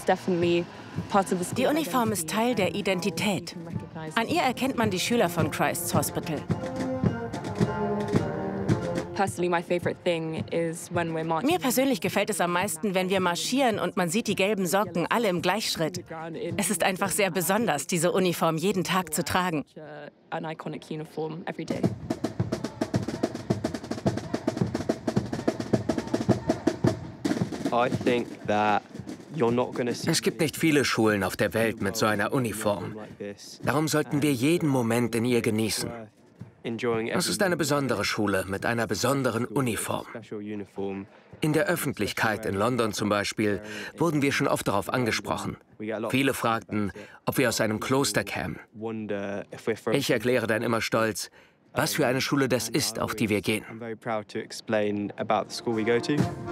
Die Uniform ist Teil der Identität. An ihr erkennt man die Schüler von Christ's Hospital. Mir persönlich gefällt es am meisten, wenn wir marschieren und man sieht die gelben Socken alle im Gleichschritt. Es ist einfach sehr besonders, diese Uniform jeden Tag zu tragen. Es gibt nicht viele Schulen auf der Welt mit so einer Uniform. Darum sollten wir jeden Moment in ihr genießen. Es ist eine besondere Schule mit einer besonderen Uniform. In der Öffentlichkeit in London zum Beispiel wurden wir schon oft darauf angesprochen. Viele fragten, ob wir aus einem Kloster kämen. Ich erkläre dann immer stolz, was für eine Schule das ist, auf die wir gehen.